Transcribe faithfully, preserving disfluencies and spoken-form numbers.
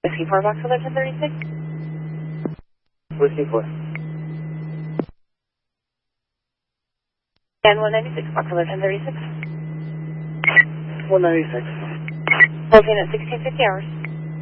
Whiskey four, Box eleven thirty-six. Whiskey four. And one ninety-six, Box eleven thirty-six. one ninety-six. Closing at sixteen fifty hours.